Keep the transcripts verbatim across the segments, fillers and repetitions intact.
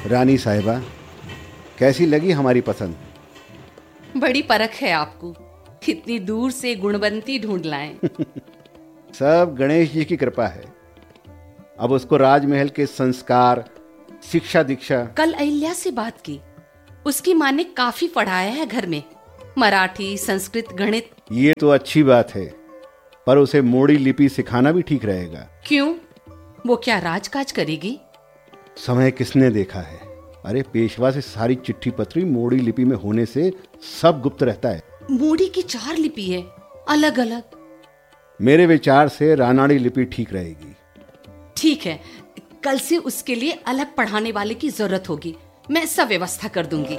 रानी साहिबा, कैसी लगी हमारी पसंद? बड़ी परख है आपको, इतनी दूर से गुणवंती ढूंढ लाएं। सब गणेश जी की कृपा है। अब उसको राजमहल के संस्कार, शिक्षा दीक्षा। कल अहिल्या से बात की, उसकी माँ ने काफी पढ़ाया है घर में, मराठी, संस्कृत, गणित। ये तो अच्छी बात है, पर उसे मोड़ी लिपि सिखाना भी ठीक रहेगा। क्यों? वो क्या राजकाज करेगी? समय किसने देखा है? अरे पेशवा से सारी चिट्ठी पत्री मोड़ी लिपि में होने से सब गुप्त रहता है। मोड़ी की चार लिपि है, अलग अलग। मेरे विचार से रानाड़ी लिपि ठीक रहेगी। ठीक है, कल से उसके लिए अलग पढ़ाने वाले की जरूरत होगी। मैं सब व्यवस्था कर दूंगी।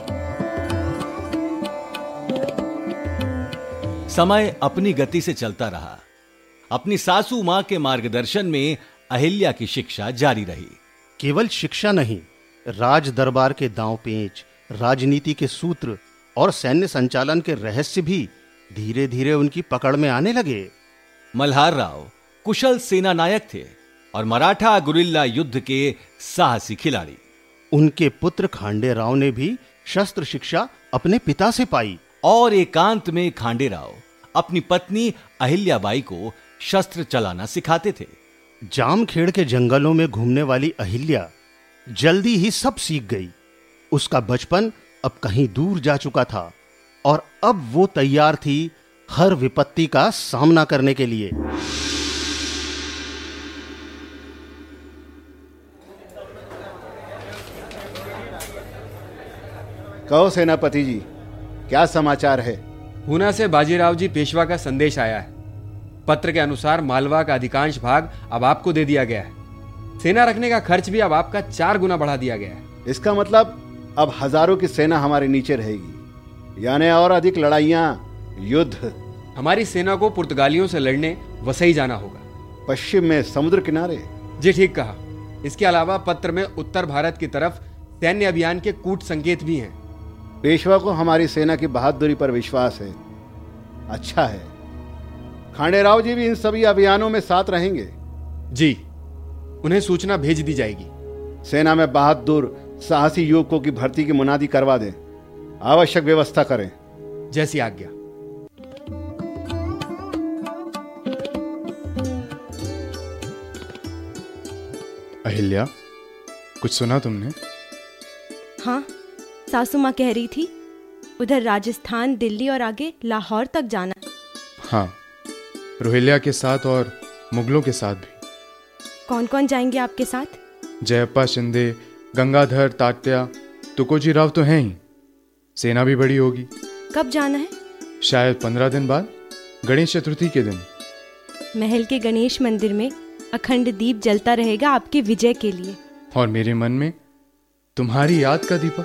समय अपनी गति से चलता रहा। अपनी सासू मां के मार्गदर्शन में अहिल्या की शिक्षा जारी रही। केवल शिक्षा नहीं, राज दरबार के दांव पेच, राजनीति के सूत्र और सैन्य संचालन के रहस्य भी धीरे धीरे उनकी पकड़ में आने लगे। मल्हार राव कुशल सेना नायक थे और मराठा गुरिल्ला युद्ध के साहसी खिलाड़ी। उनके पुत्र खांडे राव ने भी शस्त्र शिक्षा अपने पिता से पाई और एकांत में खांडे राव अपनी पत्नी अहिल्याबाई को शस्त्र चलाना सिखाते थे। जामखेड़ के जंगलों में घूमने वाली अहिल्या जल्दी ही सब सीख गई। उसका बचपन अब कहीं दूर जा चुका था और अब वो तैयार थी हर विपत्ति का सामना करने के लिए। कहो सेनापति जी, क्या समाचार है? पूना से बाजीराव जी पेशवा का संदेश आया है। पत्र के अनुसार मालवा का अधिकांश भाग अब आपको दे दिया गया है। सेना रखने का खर्च भी अब आपका चार गुना बढ़ा दिया गया है। इसका मतलब अब हजारों की सेना हमारे नीचे रहेगी, यानी और अधिक लड़ाइयां, युद्ध। हमारी सेना को पुर्तगालियों से लड़ने वसई जाना होगा। पश्चिम में समुद्र किनारे? जी ठीक कहा। इसके अलावा पत्र में उत्तर भारत की तरफ सैन्य अभियान के कूट संकेत भी हैं। पेशवा को हमारी सेना की बहादुरी पर विश्वास है। अच्छा है, खांडे राव जी भी इन सभी अभियानों में साथ रहेंगे। जी, उन्हें सूचना भेज दी जाएगी। सेना में बहादुर साहसी युवकों की भर्ती की मुनादी करवा दें। आवश्यक व्यवस्था करें। जैसी आज्ञा। अहिल्या, कुछ सुना तुमने? हाँ, सासू माँ कह रही थी उधर राजस्थान, दिल्ली और आगे लाहौर तक जाना। हाँ, रोहिल्या के साथ और मुगलों के साथ भी। कौन कौन जाएंगे आपके साथ? जयप्पा शिंदे, गंगाधर, तात्या, तुकोजी राव तो हैं ही। सेना भी बड़ी होगी। कब जाना है? शायद पंद्रह दिन बाद, गणेश चतुर्थी के दिन। महल के गणेश मंदिर में अखंड दीप जलता रहेगा आपके विजय के लिए। और मेरे मन में तुम्हारी याद का दीपक।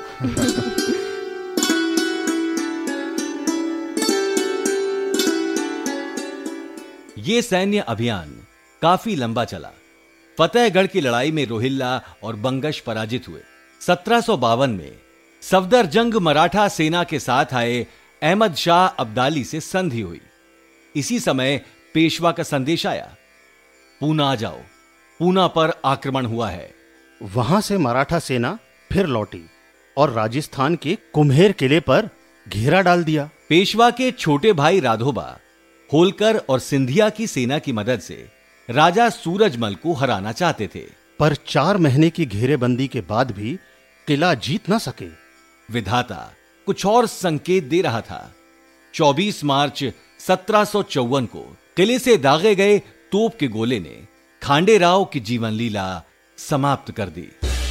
ये सैन्य अभियान काफी लंबा चला। फतेहगढ़ की लड़ाई में रोहिल्ला और बंगश पराजित हुए। सत्रह सौ बावन में सफदरजंग मराठा सेना के साथ आए अहमद शाह अब्दाली से संधि हुई। इसी समय पेशवा का संदेश आया, पूना आ जाओ, पूना पर आक्रमण हुआ है। वहां से मराठा सेना फिर लौटी और राजस्थान के कुम्हेर किले पर घेरा डाल दिया। पेशवा के छोटे भाई राघोबा होलकर और सिंधिया की सेना की मदद से राजा सूरजमल को हराना चाहते थे, पर चार महीने की घेरेबंदी के बाद भी किला जीत न सके। विधाता कुछ और संकेत दे रहा था। चौबीस मार्च सत्रह सौ चौवन को किले से दागे गए तोप के गोले ने खांडे राव की जीवन लीला समाप्त कर दी।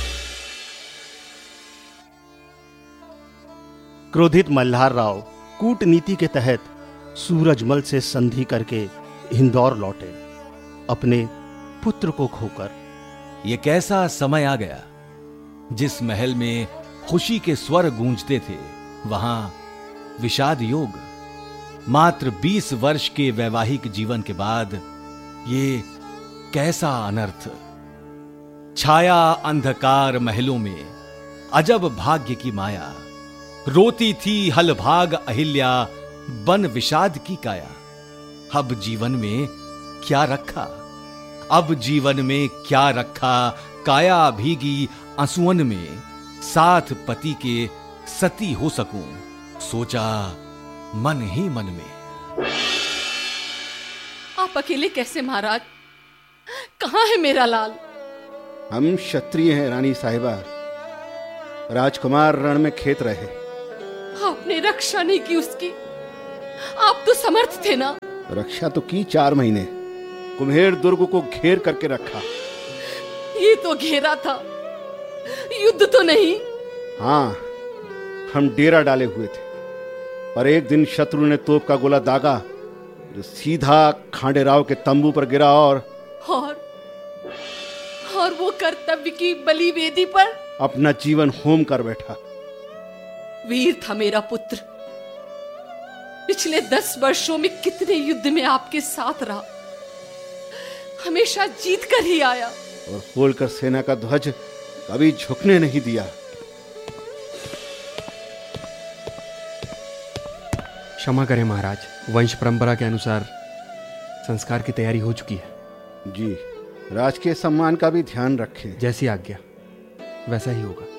क्रोधित मल्हार राव कूटनीति के तहत सूरजमल से संधि करके इंदौर लौटे, अपने पुत्र को खोकर। यह कैसा समय आ गया जिस महल में खुशी के स्वर गूंजते थे, वहां विषाद योग। मात्र बीस वर्ष के वैवाहिक जीवन के बाद ये कैसा अनर्थ। छाया अंधकार महलों में अजब भाग्य की माया। रोती थी हल भाग अहिल्या, बन विषाद की काया। अब जीवन में क्या रखा, अब जीवन में क्या रखा, काया भीगी आंसुअन में, साथ पति के सती हो सकूं, सोचा मन ही मन में। आप अकेले कैसे महाराज? कहां है मेरा लाल? हम क्षत्रिय हैं रानी साहिबा। राजकुमार रण में खेत रहे। आपने रक्षा नहीं की उसकी। आप तो समर्थ थे ना। रक्षा तो की चार महीने। कुम्हेर दुर्ग को घेर करके रखा। ये तो घेरा था, युद्ध तो नहीं। हाँ, हम डेरा डाले हुए थे, पर एक दिन शत्रु ने तोप का गोला दागा जो सीधा खांडेराव के तंबू पर गिरा और और और वो कर्तव्य की बलि वेदी पर अपना जीवन होम कर बैठा। वीर था मेरा पुत्र। पिछले दस वर्षों में कितने युद्ध में आपके साथ रहा, हमेशा जीत कर ही आया और होलकर सेना का ध्वज कभी झुकने नहीं दिया। क्षमा करें महाराज, वंश परंपरा के अनुसार संस्कार की तैयारी हो चुकी है। जी, राजकीय सम्मान का भी ध्यान रखें। जैसी आज्ञा, वैसा ही होगा।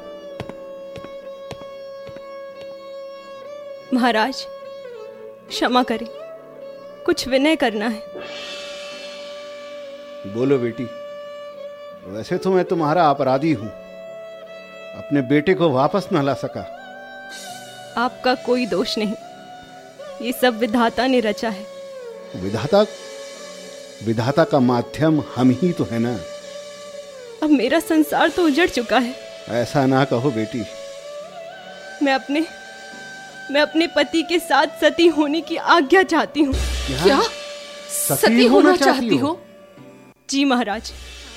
महाराज, क्षमा करें, कुछ विनय करना है। बोलो बेटी। वैसे तो मैं तुम्हारा अपराधी हूं, अपने बेटे को वापस न ला सका। आपका कोई दोष नहीं, ये सब विधाता ने रचा है। विधाता विधाता का माध्यम हम ही तो है ना। अब मेरा संसार तो उजड़ चुका है। ऐसा ना कहो बेटी। मैं अपने मैं अपने पति के साथ सती होने की आज्ञा चाहती हूँ। क्या? सती, सती होना, होना चाहती हो? जी महाराज।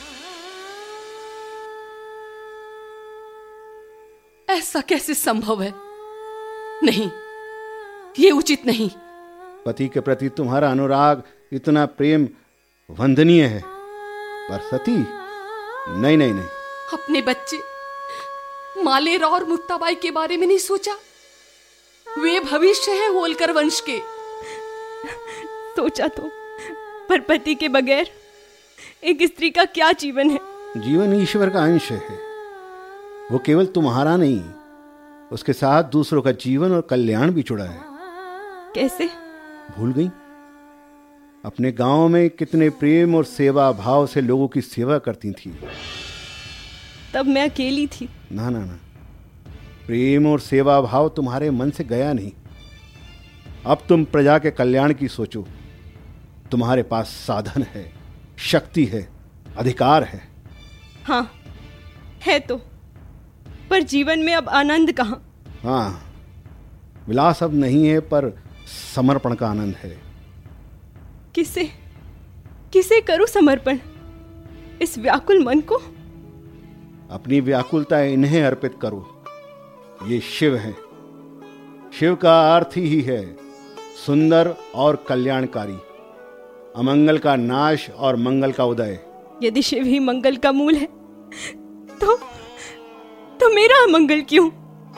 ऐसा कैसे संभव है? नहीं, ये उचित नहीं। पति के प्रति तुम्हारा अनुराग इतना प्रेम वंदनीय है, पर सती नहीं नहीं नहीं। अपने बच्चे मालेर और मुक्ताबाई के बारे में नहीं सोचा? वे भविष्य है होलकर वंश के। सोचा तो, पर पति के बगैर एक स्त्री का क्या जीवन है? जीवन ईश्वर का अंश है। वो केवल तुम्हारा नहीं, उसके साथ दूसरों का जीवन और कल्याण भी जुड़ा है। कैसे? भूल गई? अपने गांव में कितने प्रेम और सेवा भाव से लोगों की सेवा करती थी। तब मैं अकेली थी। ना ना ना, प्रेम और सेवा भाव तुम्हारे मन से गया नहीं। अब तुम प्रजा के कल्याण की सोचो। तुम्हारे पास साधन है, शक्ति है, अधिकार है। हाँ है तो, पर जीवन में अब आनंद कहाँ? हाँ, विलास अब नहीं है, पर समर्पण का आनंद है। किसे किसे करूं समर्पण? इस व्याकुल मन को? अपनी व्याकुलता इन्हें अर्पित करो। ये शिव हैं। शिव का अर्थ ही है सुंदर और कल्याणकारी, अमंगल का नाश और मंगल का उदय। यदि शिव ही मंगल का मूल है, तो तो मेरा अमंगल क्यों?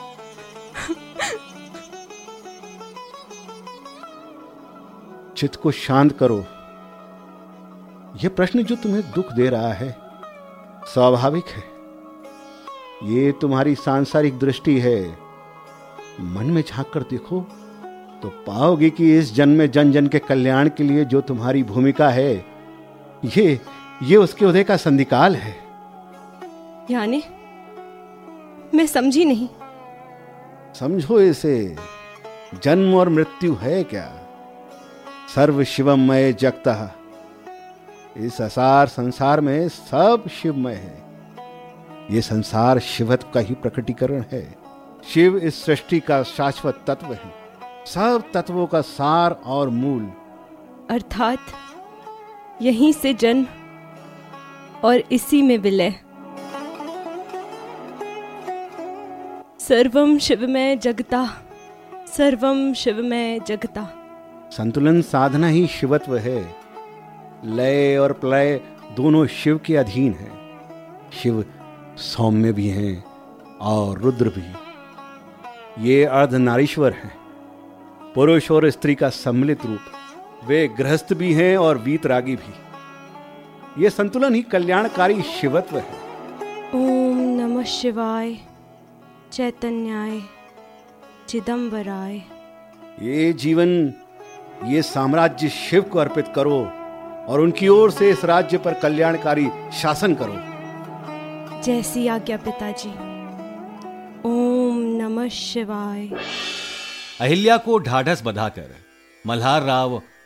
चित्त को शांत करो। यह प्रश्न जो तुम्हें दुख दे रहा है स्वाभाविक है। ये तुम्हारी सांसारिक दृष्टि है। मन में झांक कर देखो तो पाओगे कि इस जन्म में जन जन के कल्याण के लिए जो तुम्हारी भूमिका है, ये ये उसके उदय का संधिकाल है। यानी मैं समझी नहीं। समझो इसे। जन्म और मृत्यु है क्या? सर्व शिवमय जगता। इस असार संसार में सब शिवमय है। ये संसार शिवत्व का ही प्रकटीकरण है। शिव इस सृष्टि का शाश्वत तत्व है, सब तत्वों का सार और मूल। अर्थात यहीं से जन्म और इसी में विलय। सर्वम शिवमय जगता, सर्वम शिवमय जगता। संतुलन साधना ही शिवत्व है। लय और प्रलय दोनों शिव के अधीन है। शिव सौम्य भी हैं और रुद्र भी। ये अर्धनारीश्वर हैं, पुरुष और स्त्री का सम्मिलित रूप। वे गृहस्थ भी हैं और वीतरागी भी। ये संतुलन ही कल्याणकारी शिवत्व है। ओम नमः शिवाय। चैतन्याय चिदम्बराय। ये जीवन, ये साम्राज्य शिव को अर्पित करो और उनकी ओर से इस राज्य पर कल्याणकारी शासन करो। जैसी आज्ञा पिताजी। ओम नमः शिवाय। अहिल्या को ढाढ़स बंधाकर मल्हार राव